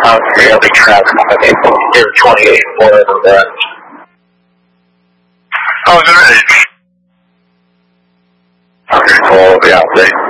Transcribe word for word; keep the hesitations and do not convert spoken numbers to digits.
out the other traffic. I think they're twenty-eight, whatever that. Oh, is it ready? Okay, cool. Yeah, they.